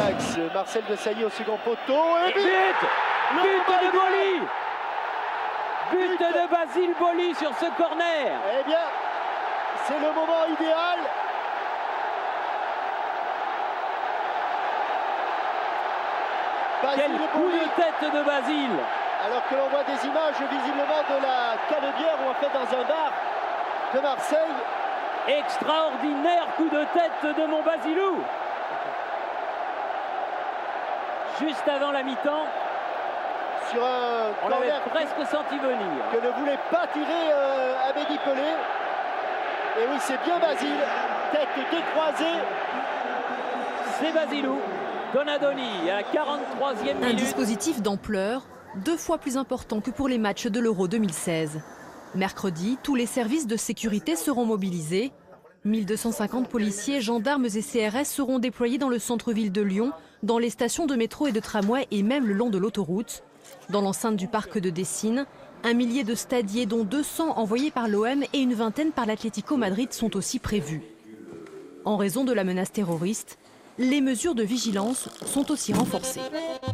l'Ajax. Marcel Desailly au second poteau. Et but de Boli. But de Basile Boli sur ce corner. Eh bien, c'est le moment idéal. Quel coup de tête de Basile. Alors que l'on voit des images visiblement de la Canebière ou en fait dans un bar de Marseille. Extraordinaire coup de tête de mon Basilou. Juste avant la mi-temps. Sur un on l'avait presque senti venir. Que ne voulait pas tirer Abedi Pelé. Et oui, c'est bien Basile. Tête décroisée. C'est Basilou. Donadoni à la 43e minute. Un dispositif d'ampleur, 2 fois plus important que pour les matchs de l'Euro 2016. Mercredi, tous les services de sécurité seront mobilisés. 1250 policiers, gendarmes et CRS seront déployés dans le centre-ville de Lyon, dans les stations de métro et de tramway et même le long de l'autoroute. Dans l'enceinte du parc de Dessine, 1 millier de stadiers, dont 200 envoyés par l'OM et une vingtaine par l'Atlético Madrid, sont aussi prévus. En raison de la menace terroriste, les mesures de vigilance sont aussi renforcées.